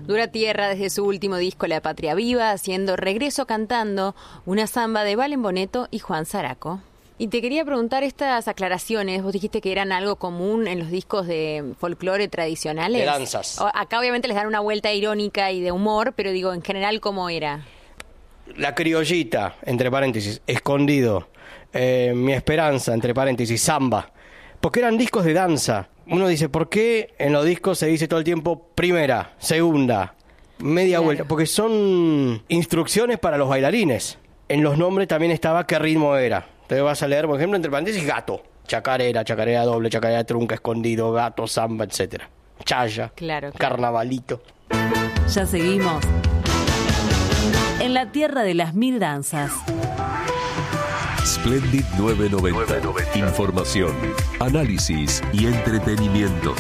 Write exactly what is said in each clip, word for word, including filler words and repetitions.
Dura Tierra desde su último disco La Patria Viva, haciendo Regreso Cantando, una samba de Valen Boneto y Juan Zaraco. Y te quería preguntar estas aclaraciones, vos dijiste que eran algo común en los discos de folclore tradicionales. De danzas. Acá obviamente les dan una vuelta irónica y de humor, pero digo, en general, ¿cómo era? La criollita, entre paréntesis, escondido. Eh, mi esperanza, entre paréntesis, samba. Porque eran discos de danza. Uno dice, ¿por qué en los discos se dice todo el tiempo primera, segunda, media Claro. vuelta? Porque son instrucciones para los bailarines. En los nombres también estaba qué ritmo era. Entonces vas a leer, por ejemplo, entre paréntesis, gato, chacarera, chacarera doble, chacarera trunca, escondido, gato, samba, etcétera. Chaya, Claro, claro. carnavalito. Ya seguimos en la tierra de las mil danzas. Splendid novecientos noventa. Información, análisis y entretenimiento.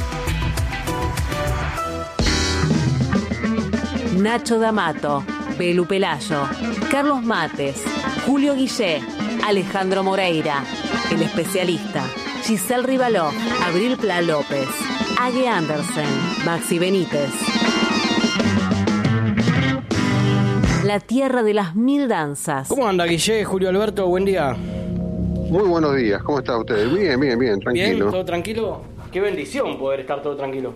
Nacho D'Amato, Belu Pelayo, Carlos Mates, Julio Guillé, Alejandro Moreira, El Especialista, Giselle Rivaló, Abril Pla López, Ague Andersen, Maxi Benítez. La tierra de las mil danzas. ¿Cómo anda, Guille? Julio Alberto, buen día. Muy buenos días, ¿cómo está usted? Bien, bien, bien, tranquilo. ¿Bien? ¿Todo tranquilo? Qué bendición poder estar todo tranquilo.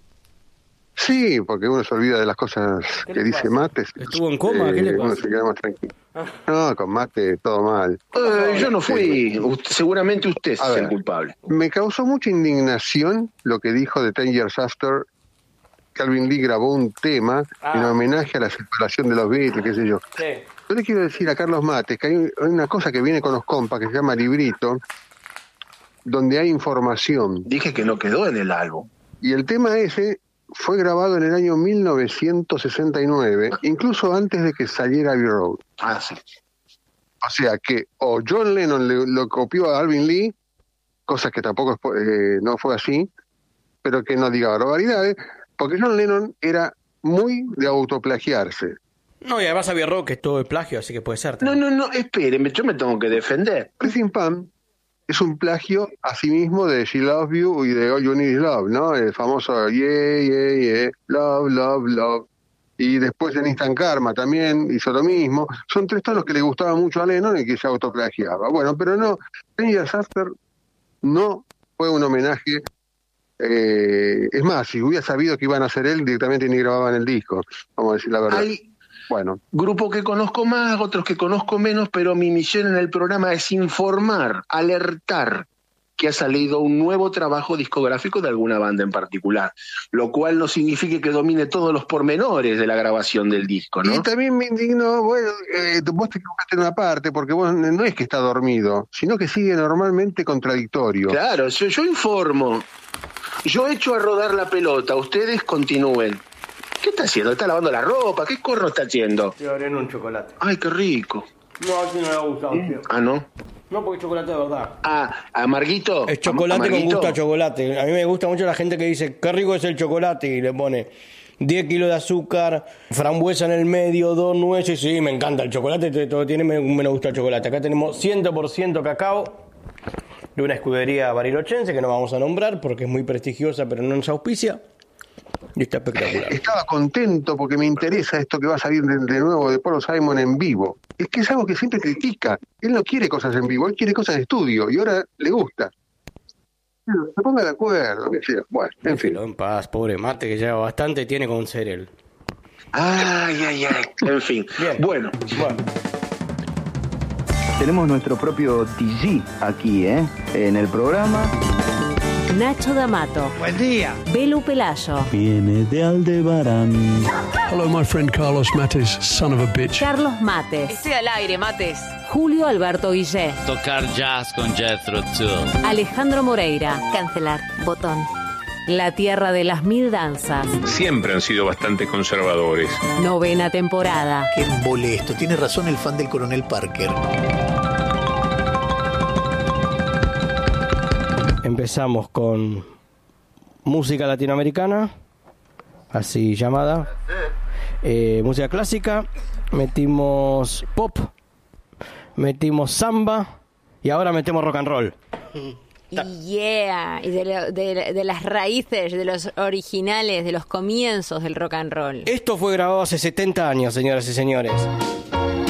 Sí, porque uno se olvida de las cosas ¿Qué que le dice pasa? Mates. ¿Estuvo en coma? ¿Qué le Uno pasa? se queda más tranquilo. No, con Mate todo mal. Eh, yo no fui, usted- seguramente usted es A ver. el culpable. Me causó mucha indignación lo que dijo de Ten Years After. Calvin Lee grabó un tema Ah. en homenaje a la separación de los Beatles, qué sé yo. Sí. Yo le quiero decir a Carlos Mates que hay un- hay una cosa que viene con los compas que se llama librito, donde hay información. Dije que no quedó en el álbum. Y el tema ese fue grabado en el año mil novecientos sesenta y nueve, incluso antes de que saliera Abbey Road. Ah, sí. O sea que o John Lennon le, lo copió a Alvin Lee, cosa que tampoco es po- eh, no fue así, pero que no diga barbaridades, porque John Lennon era muy de autoplagiarse. No, y además había rock, que todo es plagio, así que puede ser. No, no, no, espéreme, yo me tengo que defender. Pressing Pam es un plagio a sí mismo de She Loves You y de All You Need Is Love, ¿no? El famoso yeah, yeah, yeah, love, love, love. Y después en Instant Karma también hizo lo mismo. Son tres tonos que le gustaban mucho a Lennon y que se autoplagiaba. Bueno, pero no, Ten Years After no fue un homenaje. Eh, es más, si hubiera sabido que iban a hacer él, directamente ni grababan el disco, vamos a decir la verdad. Hay Bueno, grupos que conozco más, otros que conozco menos, pero mi misión en el programa es informar, alertar que ha salido un nuevo trabajo discográfico de alguna banda en particular, lo cual no significa que domine todos los pormenores de la grabación del disco, ¿no? y también me indignó, bueno, eh, vos te equivocaste en una parte, porque vos no es que está dormido, sino que sigue normalmente contradictorio. Claro, yo, yo informo, yo echo a rodar la pelota, ustedes continúen. ¿Qué está haciendo? ¿Está lavando la ropa? ¿Qué corno está haciendo? Estoy abriendo un chocolate. Ay, qué rico. No, así no le ha gustado, tío. Ah, ¿no? No, porque es chocolate de verdad. Ah, amarguito. Es chocolate con Amarguito. gusto a chocolate. A mí me gusta mucho la gente que dice, qué rico es el chocolate, y le pone diez kilos de azúcar, frambuesa en el medio, dos nueces. Sí, me encanta el chocolate, todo tiene menos gusto al chocolate. Acá tenemos cien por ciento cacao de una escudería barilochense que no vamos a nombrar porque es muy prestigiosa, pero no nos auspicia. Y está espectacular. Estaba contento porque me interesa esto que va a salir de, de nuevo de Paul Simon en vivo. Es que es algo que siempre critica. Él no quiere cosas en vivo, él quiere cosas de estudio y ahora le gusta. Se ponga de acuerdo, que sea. Bueno, en fin. Déjelo en paz, pobre Mate, que lleva bastante, tiene con ser él. Ay, ay, ay. En fin. Bien. Bueno, Bueno, Tenemos nuestro propio D J aquí, ¿eh? En el programa. Nacho D'Amato. Buen día. Belu Pelayo. Viene de Aldebarán. Hello, my friend Carlos Mates, son of a bitch. Carlos Mates. Estoy al aire, Mates. Julio Alberto Guillé. Tocar jazz con Jethro Tull. Alejandro Moreira. Cancelar. Botón. La tierra de las mil danzas. Siempre han sido bastante conservadores. Novena temporada. Qué molesto. Tiene razón el fan del coronel Parker. empezamos con música latinoamericana, así llamada, eh, música clásica, metimos pop, metimos samba y ahora metemos rock and roll. Y yeah, y de, lo- de- de las raíces, de los originales, de los comienzos del rock and roll. Esto fue grabado hace setenta años, señoras y señores.